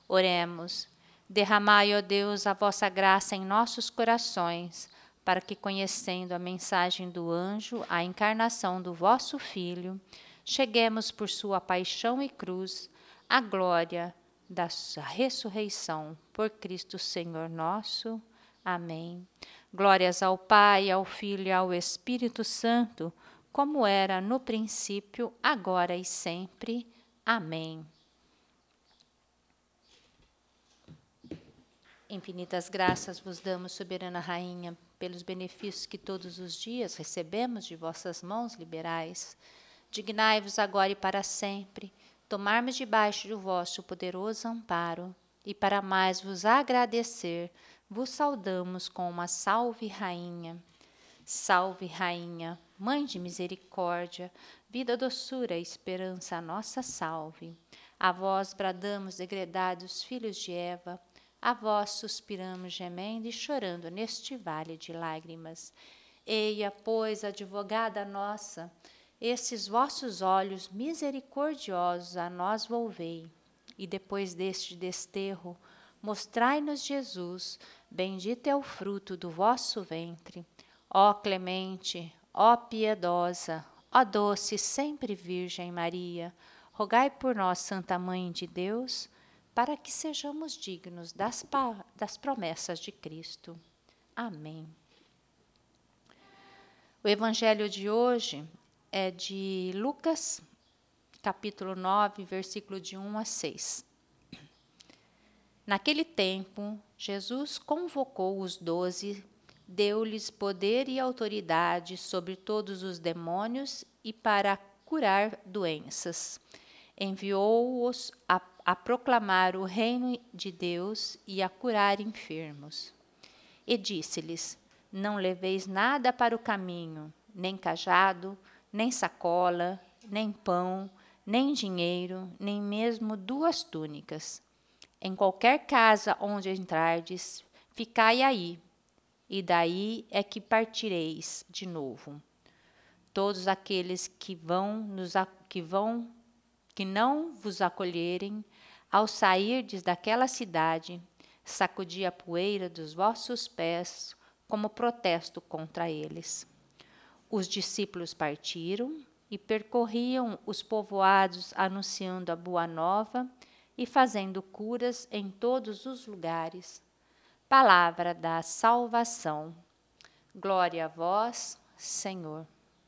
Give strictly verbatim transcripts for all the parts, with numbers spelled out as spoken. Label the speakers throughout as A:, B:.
A: Oremos. Derramai, ó Deus, a vossa graça em nossos corações, para que, conhecendo a mensagem do anjo, a encarnação do vosso Filho, cheguemos por sua paixão e cruz à glória da sua ressurreição. Por Cristo Senhor nosso. Amém. Glórias ao Pai, ao Filho e ao Espírito Santo, como era no princípio, agora e sempre. Amém. Infinitas graças vos damos, soberana Rainha, pelos benefícios que todos os dias recebemos de vossas mãos liberais. Dignai-vos agora e para sempre tomarmos debaixo do vosso poderoso amparo, e para mais vos agradecer, vos saudamos com uma salve, Rainha. Salve, Rainha, Mãe de misericórdia, vida, doçura e esperança, a nossa salve. A vós bradamos, degredados filhos de Eva, a vós suspiramos, gemendo e chorando neste vale de lágrimas. Eia, pois, advogada nossa, esses vossos olhos misericordiosos a nós volvei, e depois deste desterro, mostrai-nos Jesus, bendito é o fruto do vosso ventre. Ó clemente, ó piedosa, ó doce sempre Virgem Maria, rogai por nós, Santa Mãe de Deus, para que sejamos dignos das, das promessas de Cristo. Amém. O evangelho de hoje é de Lucas, capítulo nove, versículo de um a seis. Naquele tempo, Jesus convocou os doze, deu-lhes poder e autoridade sobre todos os demônios e para curar doenças. Enviou-os a, a proclamar o reino de Deus e a curar enfermos. E disse-lhes: não leveis nada para o caminho, nem cajado, nem sacola, nem pão, nem dinheiro, nem mesmo duas túnicas. Em qualquer casa onde entrardes, ficai aí, e daí é que partireis de novo. Todos aqueles que vão, nos, que vão, que não vos acolherem, ao sairdes daquela cidade, sacudi a poeira dos vossos pés como protesto contra eles. Os discípulos partiram e percorriam os povoados anunciando a boa nova e fazendo curas em todos os lugares. Palavra da salvação. Glória a vós, Senhor.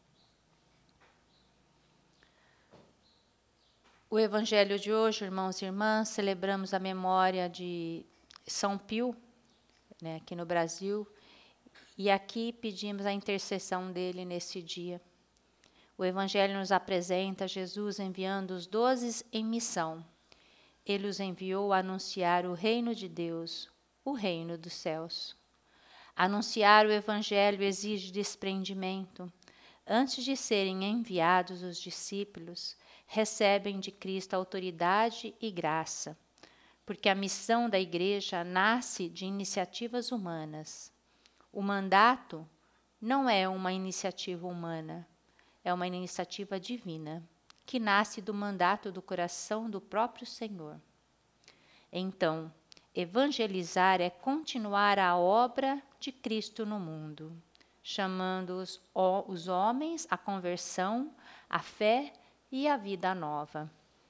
A: O evangelho de hoje, irmãos e irmãs, celebramos a memória de São Pio, né, aqui no Brasil, e aqui pedimos a intercessão dele nesse dia. O evangelho nos apresenta Jesus enviando os doze em missão. Ele os enviou a anunciar o reino de Deus, o reino dos céus. Anunciar o evangelho exige desprendimento. Antes de serem enviados, os discípulos recebem de Cristo autoridade e graça, porque a missão da igreja nasce de iniciativas humanas. O mandato não é uma iniciativa humana, é uma iniciativa divina, que nasce do mandato do coração do próprio Senhor. Então, evangelizar é continuar a obra de Cristo no mundo, chamando os, os homens à conversão, à fé e à vida nova.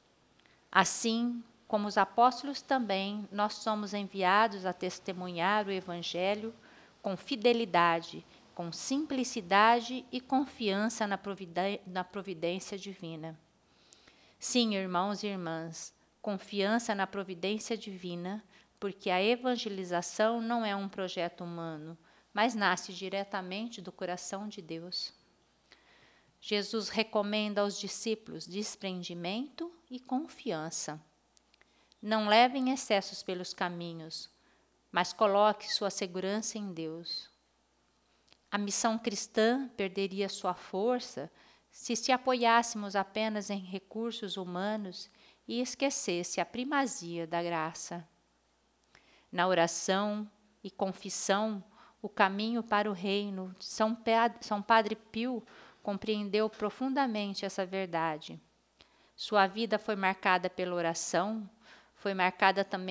A: Assim como os apóstolos também, nós somos enviados a testemunhar o Evangelho com fidelidade, com simplicidade e confiança na providência, na providência divina. Sim, irmãos e irmãs, confiança na providência divina, porque a evangelização não é um projeto humano, mas nasce diretamente do coração de Deus. Jesus recomenda aos discípulos desprendimento e confiança. Não levem excessos pelos caminhos, mas coloque sua segurança em Deus. A missão cristã perderia sua força se se apoiássemos apenas em recursos humanos e esquecesse a primazia da graça. Na oração e confissão, o caminho para o reino, São Padre Pio compreendeu profundamente essa verdade. Sua vida foi marcada pela oração, foi marcada também